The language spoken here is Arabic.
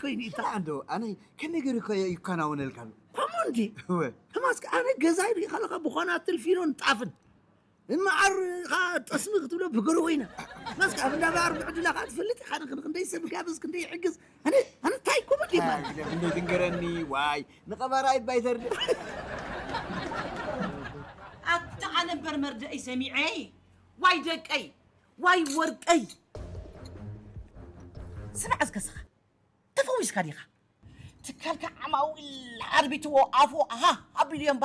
كويني تا عنده أنا كم يقولك يكانون الكلام كوموندي هو هماسك أنا جزائري خلق بخانات الفيلون تعفن إما خات اسمك تقول بقروينا ماسك أبدا بعرف عدلا خات فلتي خان كندي يسبك أبز كندي يحجز أنا تاي كوميدي ما كندي تنقرني واي نقبراي بايتر أنا برمرد أي سميعي واي دك أي واي ورق أي سمع أزكسخ تفويش كاريخا تكالك عماوي العربي تو أفو أها أبليون